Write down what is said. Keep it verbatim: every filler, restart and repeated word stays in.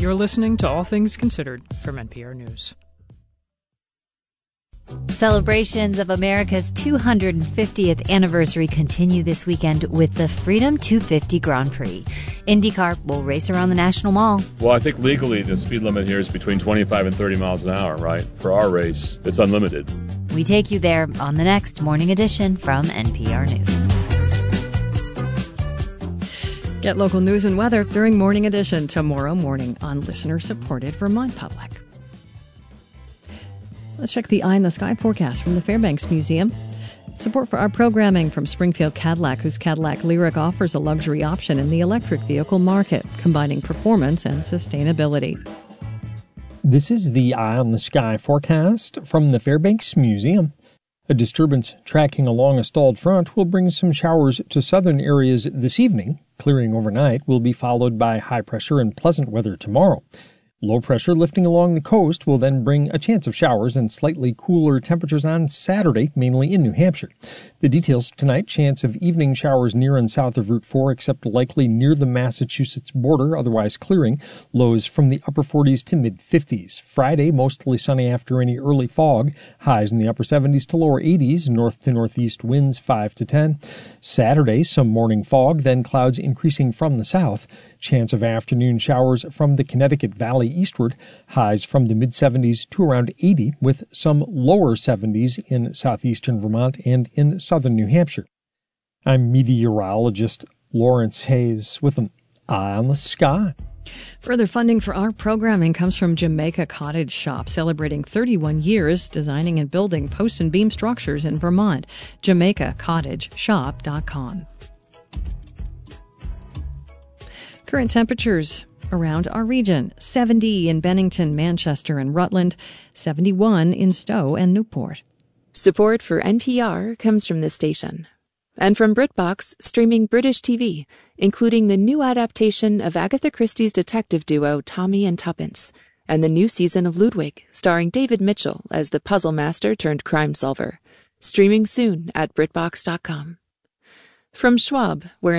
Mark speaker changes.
Speaker 1: You're listening to All Things Considered from N P R News.
Speaker 2: Celebrations of America's two hundred fiftieth anniversary continue this weekend with the Freedom two fifty Grand Prix. IndyCar will race around the National Mall.
Speaker 3: Well, I think legally the speed limit here is between twenty-five and thirty miles an hour, right? For our race, it's unlimited.
Speaker 2: We take you there on the next Morning Edition from N P R News.
Speaker 4: Get local news and weather during Morning Edition tomorrow morning on listener-supported Vermont Public. Let's check the eye in the sky forecast from the Fairbanks Museum. Support for our programming from Springfield Cadillac, whose Cadillac Lyriq offers a luxury option in the electric vehicle market, combining performance and sustainability.
Speaker 5: This is the Eye on the Sky forecast from the Fairbanks Museum. A disturbance tracking along a stalled front will bring some showers to southern areas this evening. Clearing overnight will be followed by high pressure and pleasant weather tomorrow. Low pressure lifting along the coast will then bring a chance of showers and slightly cooler temperatures on Saturday, mainly in New Hampshire. The details tonight: chance of evening showers near and south of Route four, except likely near the Massachusetts border, otherwise clearing. Lows from the upper forties to mid-fifties. Friday, mostly sunny after any early fog. Highs in the upper seventies to lower eighties. North to northeast winds five to ten. Saturday, some morning fog, then clouds increasing from the south. Chance of afternoon showers from the Connecticut Valley eastward. Highs from the mid-seventies to around eighty, with some lower seventies in southeastern Vermont and in southern New Hampshire. I'm meteorologist Lawrence Hayes with an Eye on the Sky.
Speaker 4: Further funding for our programming comes from Jamaica Cottage Shop, celebrating thirty-one years designing and building post and beam structures in Vermont. Jamaica Cottage Shop dot com. Current temperatures around our region: seventy in Bennington, Manchester, and Rutland, seventy-one in Stowe and Newport.
Speaker 6: Support for N P R comes from this station. And from BritBox, streaming British T V, including the new adaptation of Agatha Christie's detective duo Tommy and Tuppence, and the new season of Ludwig, starring David Mitchell as the puzzle master turned crime solver. Streaming soon at BritBox dot com. From Schwab, where